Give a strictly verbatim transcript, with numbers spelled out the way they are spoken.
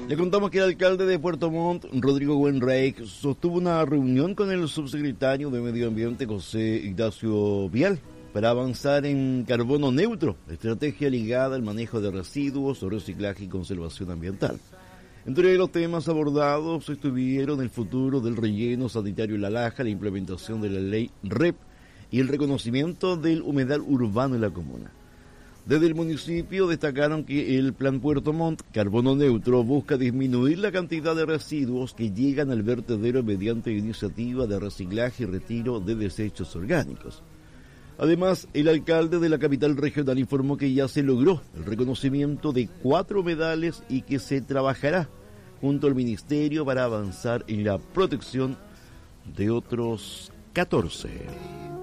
Le contamos que el alcalde de Puerto Montt, Rodrigo Wenreich, sostuvo una reunión con el subsecretario de Medio Ambiente, José Ignacio Vial, para avanzar en carbono neutro, estrategia ligada al manejo de residuos, reciclaje y conservación ambiental. Entre los temas abordados estuvieron el futuro del relleno sanitario La Laja, la implementación de la ley R E P y el reconocimiento del humedal urbano en la comuna. Desde el municipio destacaron que el Plan Puerto Montt, Carbono Neutro, busca disminuir la cantidad de residuos que llegan al vertedero mediante iniciativa de reciclaje y retiro de desechos orgánicos. Además, el alcalde de la capital regional informó que ya se logró el reconocimiento de cuatro humedales y que se trabajará junto al ministerio para avanzar en la protección de otros catorce.